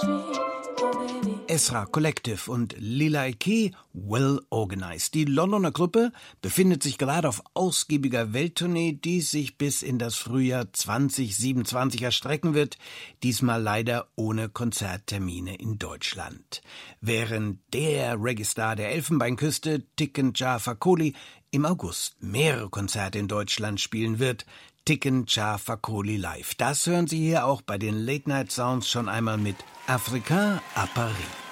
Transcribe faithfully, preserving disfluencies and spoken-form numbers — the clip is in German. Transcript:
Esra Collective und Lila Key, Well Organized. Die Londoner Gruppe befindet sich gerade auf ausgiebiger Welttournee, die sich bis in das Frühjahr zwanzig siebenundzwanzig erstrecken wird, diesmal leider ohne Konzerttermine in Deutschland. Während der Reggae-Star der Elfenbeinküste, Tiken Jah Fakoly, im August mehrere Konzerte in Deutschland spielen wird, Tiken Jah Fakoly live. Das hören Sie hier auch bei den Late Night Sounds schon einmal mit Africain à Paris.